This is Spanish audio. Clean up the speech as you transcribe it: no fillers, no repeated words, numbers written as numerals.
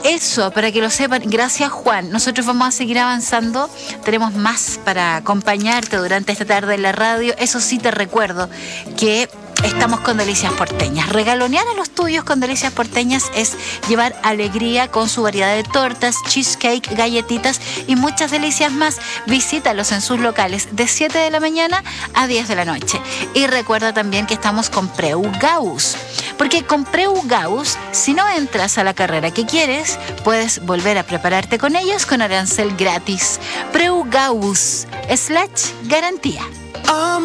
Eso, para que lo sepan. Gracias, Juan. Nosotros vamos a seguir avanzando. Tenemos más para acompañarte durante esta tarde en la radio. Eso sí, te recuerdo que estamos con Delicias Porteñas. Regalonear a los tuyos con Delicias Porteñas es llevar alegría con su variedad de tortas, cheesecake, galletitas y muchas delicias más. Visítalos en sus locales de 7 de la mañana a 10 de la noche. Y recuerda también que estamos con Preu Gauss. Porque con Preu Gauss, si no entras a la carrera que quieres, puedes volver a prepararte con ellos con arancel gratis. Preu Gauss / garantía.